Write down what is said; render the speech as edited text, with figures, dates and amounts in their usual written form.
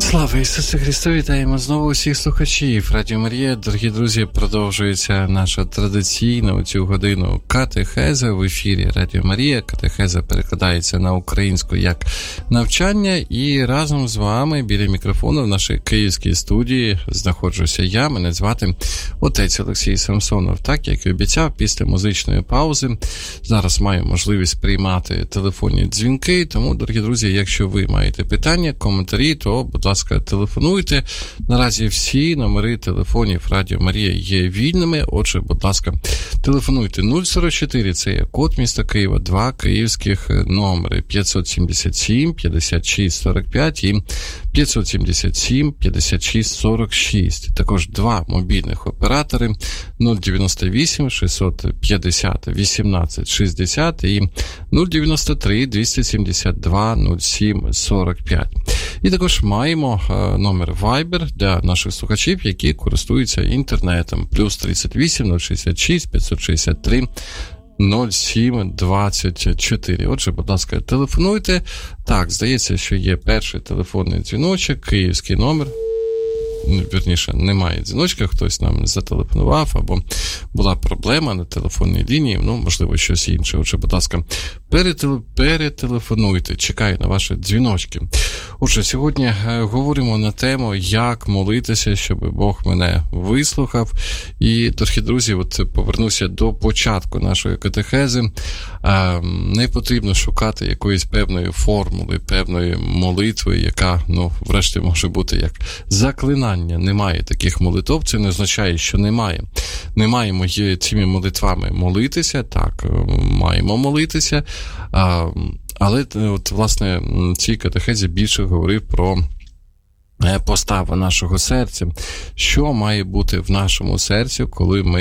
Слава Ісусу Христу! Вітаємо знову усіх слухачів Радіо Марія. Дорогі друзі, продовжується наша традиційна у цю годину катехеза в ефірі Радіо Марія. Катехеза перекладається на українську як навчання, і разом з вами біля мікрофону в нашій київській студії знаходжуся я. Мене звати отець Олексій Самсонов. Так, як і обіцяв, після музичної паузи зараз маю можливість приймати телефонні дзвінки, тому, дорогі друзі, якщо ви маєте питання, коментарі, то, будь ласка, телефонуйте. Наразі всі номери телефонів Радіо Марія є вільними. Отже, будь ласка, телефонуйте 044, це є код міста Києва, 2 київських номери 577 56 45 і 577 56 46. Також 2 мобільних оператори 098 650 18 60 і 093 272 07 45. І також маємо номер Viber для наших слухачів, які користуються інтернетом. Плюс 38 066 563 07 24. Отже, будь ласка, телефонуйте. Так, здається, що є перший телефонний дзвіночок, київський номер. Вірніше, немає дзвіночка, хтось нам зателефонував, або була проблема на телефонній лінії, можливо, щось інше. Отже, будь ласка, перетелефонуйте, чекаю на ваші дзвіночки. Отже, сьогодні говоримо на тему, як молитися, щоб Бог мене вислухав. І, дорогі друзі, повернуся до початку нашої катехези. Не потрібно шукати якоїсь певної формули, певної молитви, яка, врешті, може бути як заклинання. Немає таких молитв, це не означає, що немає. Не маємо цими молитвами молитися, так, маємо молитися, але, власне, в цій катехезі більше говорив про поставу нашого серця, що має бути в нашому серці, коли ми